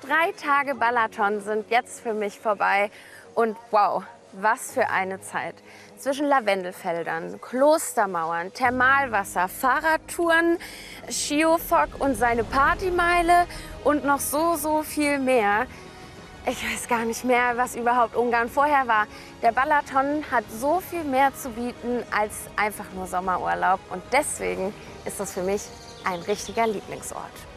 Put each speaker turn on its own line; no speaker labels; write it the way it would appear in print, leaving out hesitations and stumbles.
3 Tage Balaton sind jetzt für mich vorbei und wow, was für eine Zeit. Zwischen Lavendelfeldern, Klostermauern, Thermalwasser, Fahrradtouren, Schiofok und seine Partymeile und noch so viel mehr. Ich weiß gar nicht mehr, was überhaupt Ungarn vorher war. Der Balaton hat so viel mehr zu bieten als einfach nur Sommerurlaub. Und deswegen ist das für mich ein richtiger Lieblingsort.